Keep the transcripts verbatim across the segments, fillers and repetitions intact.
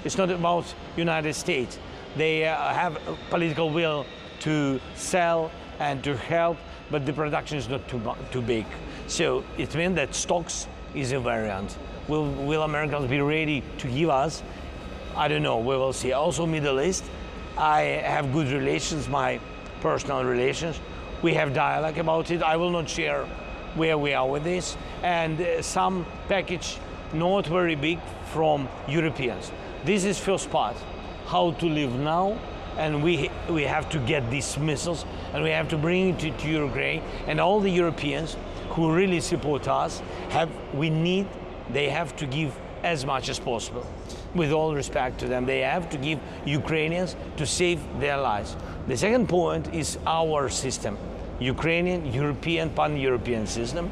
It's not about United States. They uh, have a political will to sell and to help, but the production is not too, too big. So it means that stocks is a variant. Will, will Americans be ready to give us? I don't know, we will see. Also Middle East, I have good relations, my personal relations. We have dialogue about it. I will not share where we are with this. And uh, some package, not very big, from Europeans. This is first part, how to live now, and we we have to get these missiles, and we have to bring it to, to Ukraine, and all the Europeans who really support us, have we need, they have to give as much as possible. With all respect to them, they have to give Ukrainians to save their lives. The second point is our system, Ukrainian, European, pan-European system.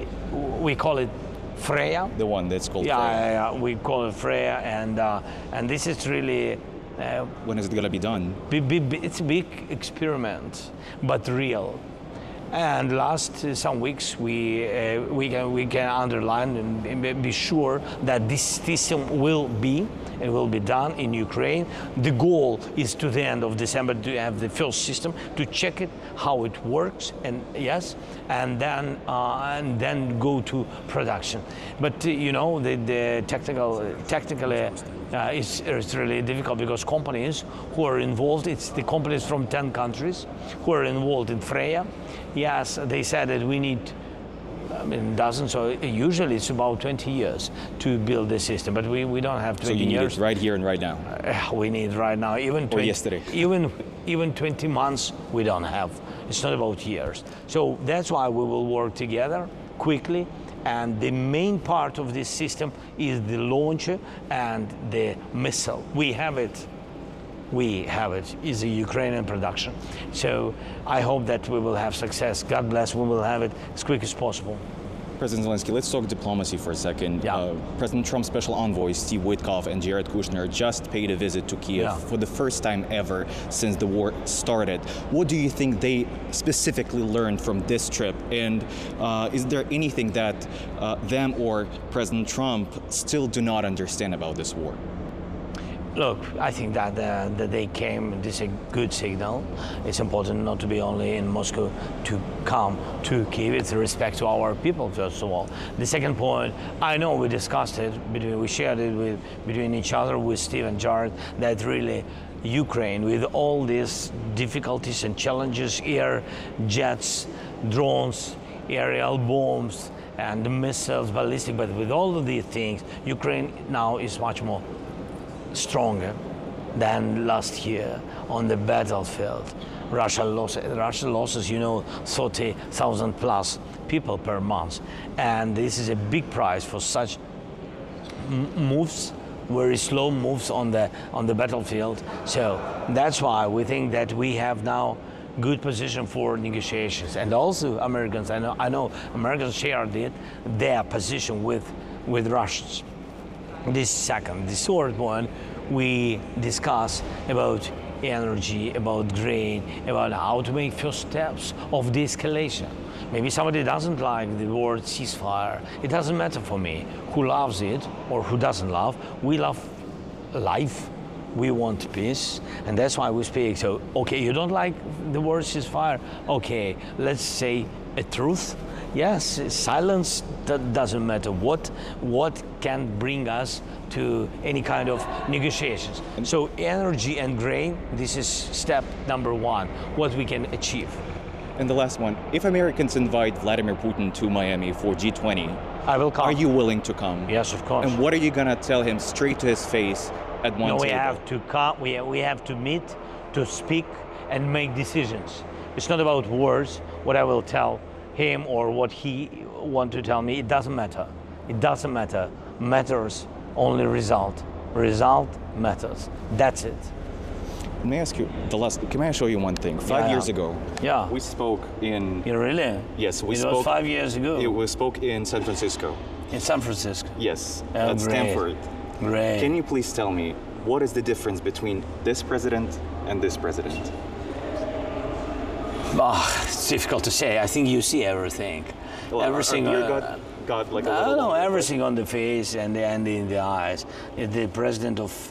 We call it Freya. The one that's called yeah, Freya. Yeah, yeah, we call it Freya, and uh, and this is really. Uh, when is it going to be done? Be, be, be, it's a big experiment, but real. And last uh, some weeks we uh, we can we can underline and be sure that this system will be it will be done in Ukraine. The goal is to the end of December to have the first system, to check it how it works, and yes, and then uh, and then go to production. But uh, you know the, the technical technically uh, it's, it's really difficult because companies who are involved, it's the companies from ten countries who are involved in Freya. Yes, they said that we need, I mean, dozens, so usually it's about twenty years to build the system, but we, we don't have twenty years. So you need years. it right here and right now? Uh, we need right now, even twenty, or yesterday. Even, even twenty months we don't have. It's not about years. So that's why we will work together quickly, and the main part of this system is the launcher and the missile. We have it. We have it, is a Ukrainian production. So I hope that we will have success. God bless, we will have it as quick as possible. President Zelensky, let's talk diplomacy for a second. Yeah. Uh, President Trump's special envoys, Steve Witkoff and Jared Kushner, just paid a visit to Kiev Yeah. for the first time ever since the war started. What do you think they specifically learned from this trip? And uh, is there anything that uh, them or President Trump still do not understand about this war? Look, I think that, uh, that they came, this is a good signal. It's important not to be only in Moscow, to come to Kyiv. It's a respect to our people, first of all. The second point, I know we discussed it, between, we shared it with, between each other with Steve and Jared, that really Ukraine, with all these difficulties and challenges, air, jets, drones, aerial bombs, and missiles, ballistic, but with all of these things, Ukraine now is much more stronger than last year on the battlefield. Russia lost, Russia losses, you know, thirty thousand plus people per month. And this is a big price for such moves, very slow moves on the, on the battlefield. So that's why we think that we have now good position for negotiations. And also Americans, I know, I know Americans shared it, their position with, with Russians. This second, the third one, we discuss about energy, about grain, about how to make first steps of de-escalation. Maybe somebody doesn't like the word ceasefire. It doesn't matter for me who loves it or who doesn't love. We love life. We want peace, and that's why we speak. So, okay, you don't like the word ceasefire? Okay, let's say a truth. Yes, silence that doesn't matter. What what can bring us to any kind of negotiations? So energy and grain, this is step number one, what we can achieve. And the last one, if Americans invite Vladimir Putin to Miami for G twenty, I will come. Are you willing to come? Yes, of course. And what are you gonna tell him straight to his face at one no, table? we have to come, we, we have to meet, to speak and make decisions. It's not about words, what I will tell him or what he want to tell me, it doesn't matter. It doesn't matter. Matters only result. Result matters. That's it. Let me ask you the last. Can I show you one thing? Five Yeah. years ago, Yeah. we spoke in. You really? Yes, we it spoke. was five years ago. It, we spoke in San Francisco. In San Francisco. Yes, Oh, at great. Stanford. Great. Can you please tell me what is the difference between this president and this president? Oh, it's difficult to say. I think you see everything. Well, everything. Your uh, God, God, like a I little don't know, longer, everything on the face and, and in the eyes. The president of